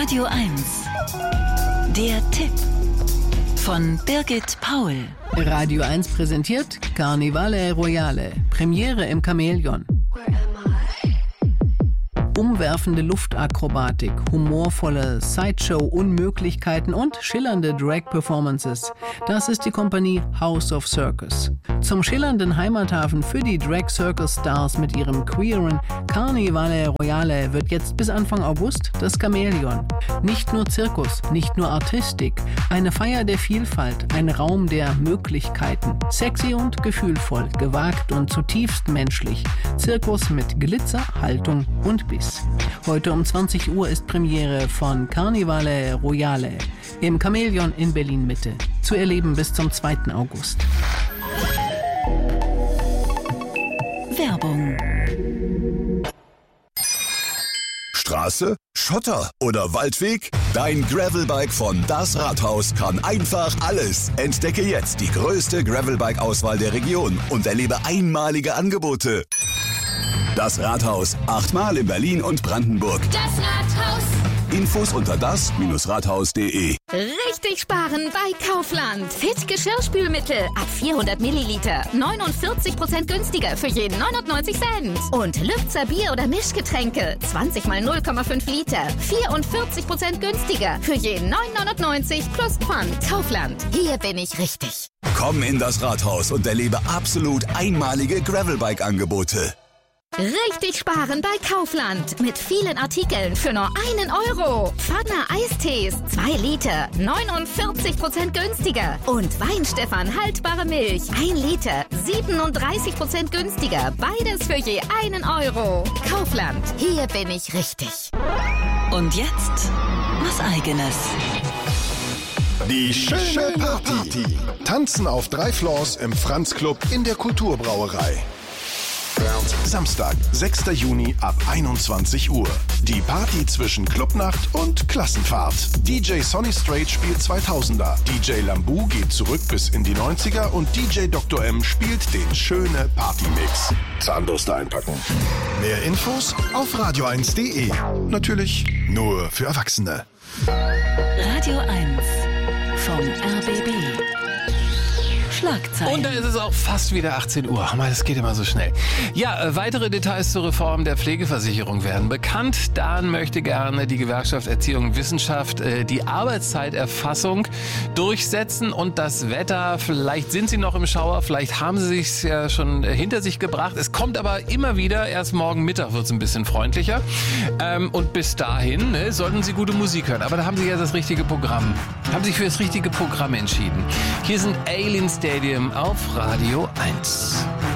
Radio 1. Der Tipp von Birgit Paul. Radio 1 präsentiert Carnivale Royale. Premiere im Chamäleon. Umwerfende Luftakrobatik, humorvolle Sideshow-Unmöglichkeiten und schillernde Drag-Performances. Das ist die Kompanie House of Circus. Zum schillernden Heimathafen für die Drag-Circus-Stars mit ihrem queeren Carnivale Royale wird jetzt bis Anfang August das Chamäleon. Nicht nur Zirkus, nicht nur Artistik, eine Feier der Vielfalt, ein Raum der Möglichkeiten. Sexy und gefühlvoll, gewagt und zutiefst menschlich. Zirkus mit Glitzer, Haltung und Biss. Heute um 20 Uhr ist Premiere von Carnivale Royale im Chamäleon in Berlin-Mitte. Zu erleben bis zum 2. August. Werbung. Straße, Schotter oder Waldweg? Dein Gravelbike von Das Rathaus kann einfach alles. Entdecke jetzt die größte Gravelbike-Auswahl der Region und erlebe einmalige Angebote. Das Rathaus, 8-mal in Berlin und Brandenburg. Das Rathaus. Infos unter das-rathaus.de. Richtig sparen bei Kaufland. Fit Geschirrspülmittel ab 400 Milliliter. 49% günstiger für jeden 99 Cent. Und Lübzer Bier- oder Mischgetränke. 20 mal 0,5 Liter. 44% günstiger für jeden 9,99 plus Pfand. Kaufland. Hier bin ich richtig. Komm in das Rathaus und erlebe absolut einmalige Gravelbike-Angebote. Richtig sparen bei Kaufland. Mit vielen Artikeln für nur 1 Euro. Pfanner Eistees 2 Liter. 49% günstiger. Und Weinstefan haltbare Milch 1 Liter. 37% günstiger. Beides für je 1 Euro. Kaufland. Hier bin ich richtig. Und jetzt was Eigenes. Die schöne Party. Tanzen auf 3 Floors im Franz Club in der Kulturbrauerei. Samstag, 6. Juni ab 21 Uhr. Die Party zwischen Clubnacht und Klassenfahrt. DJ Sonny Straight spielt 2000er. DJ Lambu geht zurück bis in die 90er und DJ Dr. M spielt den schöne Partymix. Zahnbürste einpacken. Mehr Infos auf radio1.de. Natürlich nur für Erwachsene. Radio 1 vom RBB. Schlagzeilen. Und da ist es auch fast wieder 18 Uhr. Das geht immer so schnell. Ja, weitere Details zur Reform der Pflegeversicherung werden bekannt. Dann möchte gerne die Gewerkschaft Erziehung und Wissenschaft die Arbeitszeiterfassung durchsetzen und das Wetter. Vielleicht sind Sie noch im Schauer, vielleicht haben Sie es ja schon hinter sich gebracht. Es kommt aber immer wieder, erst morgen Mittag wird es ein bisschen freundlicher. Und bis dahin sollten Sie gute Musik hören. Aber da haben Sie ja das richtige Programm. Haben sich für das richtige Programm entschieden. Hier sind Alien Stadium auf Radio 1.